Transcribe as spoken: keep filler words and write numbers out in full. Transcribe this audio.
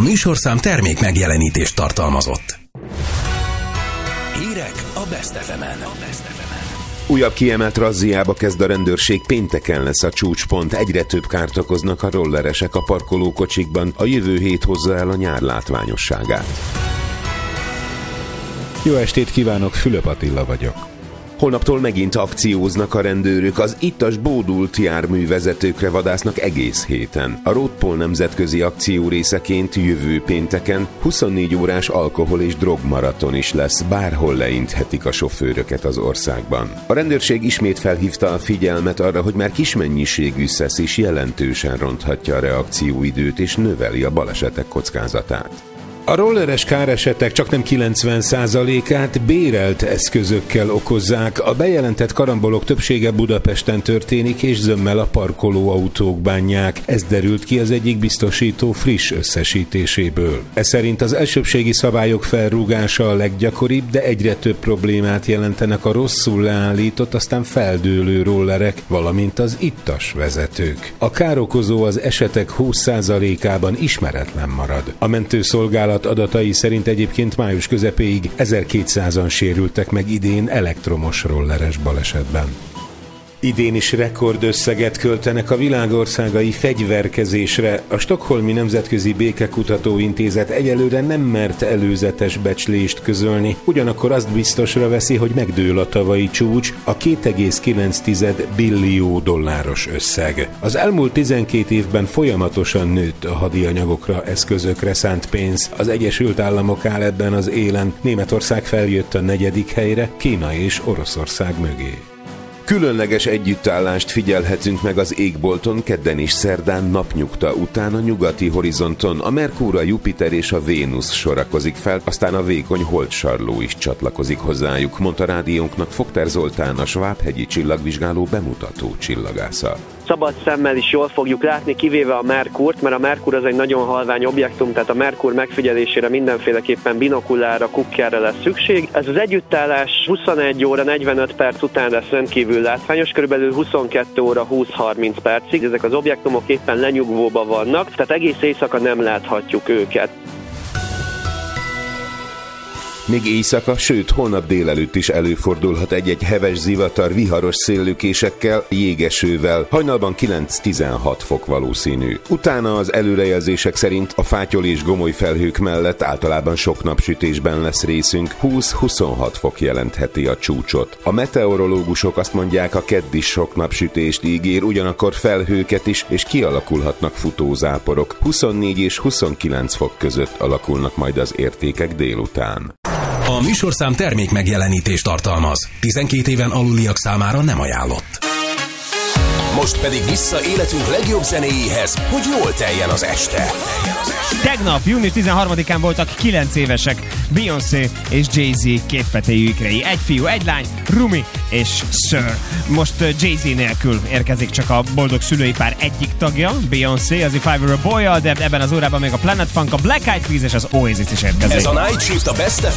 műsorszám termék megjelenítést tartalmazott. Hírek a Best ef emen. Újabb kiemelt razziába kezd a rendőrség, pénteken lesz a csúcspont. Egyre több kárt okoznak a rolleresek a parkolókocsikban, a jövő hét hozza el a nyár látványosságát. Jó estét kívánok, Fülöp Attila vagyok. Holnaptól megint akcióznak a rendőrök, az ittas bódult járművezetőkre vadásznak egész héten. A Roadpol nemzetközi akció részeként jövő pénteken huszonnégy órás alkohol- és drogmaraton is lesz, bárhol leinthetik a sofőröket az országban. A rendőrség ismét felhívta a figyelmet arra, hogy már kis mennyiségű szesz is jelentősen ronthatja a reakcióidőt és növeli a balesetek kockázatát. A rolleres káresetek csaknem kilencven százalékát bérelt eszközökkel okozzák. A bejelentett karambolok többsége Budapesten történik, és zömmel a parkolóautók bánják. Ez derült ki az egyik biztosító friss összesítéséből. Ez szerint az elsőbbségi szabályok felrúgása a leggyakoribb, de egyre több problémát jelentenek a rosszul leállított, aztán feldőlő rollerek, valamint az ittas vezetők. A károkozó az esetek húsz százalékában ismeretlen marad. A mentőszolgálat adatai szerint egyébként május közepéig ezerkétszázan sérültek meg idén elektromos rolleres balesetben. Idén is rekordösszeget költenek a világországai fegyverkezésre. A Stockholmi Nemzetközi Békekutató Intézet egyelőre nem mert előzetes becslést közölni, ugyanakkor azt biztosra veszi, hogy megdől a tavalyi csúcs, a két egész kilenc billió dolláros összeg. Az elmúlt tizenkét évben folyamatosan nőtt a hadianyagokra, eszközökre szánt pénz. Az Egyesült Államok áll ebben az élen, Németország feljött a negyedik helyre, Kína és Oroszország mögé. Különleges együttállást figyelhetünk meg az égbolton kedden és szerdán napnyugta után a nyugati horizonton. A Merkúr, a Jupiter és a Vénusz sorakozik fel, aztán a vékony holdsarló is csatlakozik hozzájuk, mondta rádiónknak Fogter Zoltán, a Svábhegyi csillagvizsgáló bemutató csillagásza. Szabad szemmel is jól fogjuk látni, kivéve a Merkúrt, mert a Merkúr az egy nagyon halvány objektum, tehát a Merkúr megfigyelésére mindenféleképpen binokulára, kukkára lesz szükség. Ez az együttállás huszonegy óra negyvenöt perc után lesz rendkívül látványos, körülbelül huszonkettő óra húsz-harminc percig. Ezek az objektumok éppen lenyugvóban vannak, tehát egész éjszaka nem láthatjuk őket. Még éjszaka, sőt holnap délelőtt is előfordulhat egy-egy heves zivatar viharos széllökésekkel, jégesővel, hajnalban kilenc-tizenhat fok valószínű. Utána az előrejelzések szerint a fátyol és gomoly felhők mellett általában sok napsütésben lesz részünk, húsz-huszonhat fok jelentheti a csúcsot. A meteorológusok azt mondják, a kedd is sok napsütést ígér, ugyanakkor felhőket is, és kialakulhatnak futózáporok. huszonnégy és huszonkilenc fok között alakulnak majd az értékek délután. A műsorszám termék megjelenítést tartalmaz. tizenkét éven aluliak számára nem ajánlott. Most pedig vissza életünk legjobb zenéjéhez, hogy jól teljen az este. Tegnap, június tizenharmadikán voltak kilenc évesek Beyoncé és Jay-Z kétpetéjű ikrei. Egy fiú, egy lány, Rumi és Sir. Most Jay-Z nélkül érkezik csak a boldog szülői pár egyik tagja, Beyoncé, az If I Were a Boy-jal, de ebben az órában még a Planet Funk, a Black Eyed Peas és az Oasis is érkezik. Ez a Night Shift a Best